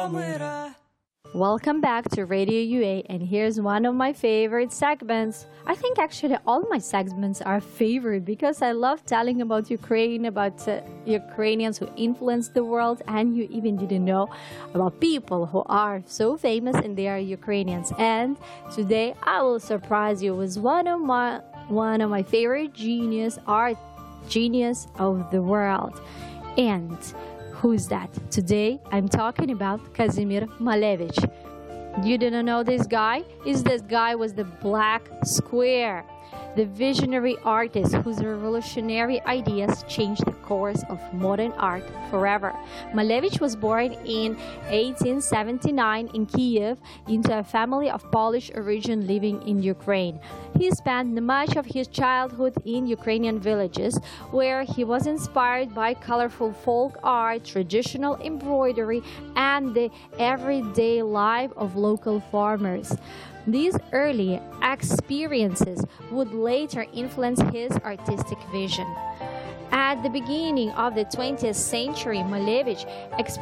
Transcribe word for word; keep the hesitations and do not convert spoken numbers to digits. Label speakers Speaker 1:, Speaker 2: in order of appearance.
Speaker 1: Житомира.
Speaker 2: Welcome back to Radio U A, and here's one of my favorite segments. I think actually all my segments are favorite because I love telling about Ukraine, about uh, Ukrainians who influenced the world, and you even didn't know about people who are so famous and they are Ukrainians. And today I will surprise you with one of my one of my favorite genius art genius of the world. And who's that? Today, I'm talking about Kazimir Malevich. You didn't know this guy? Is this guy was the Black Square, the visionary artist whose revolutionary ideas changed the course of modern art forever. Malevich was born in eighteen seventy-nine in Kiev into a family of Polish origin living in Ukraine. He spent much of his childhood in Ukrainian villages, where he was inspired by colorful folk art, traditional embroidery, and the everyday life of local farmers. These early experiences would later influence his artistic vision. At the beginning of the twentieth century, Malevich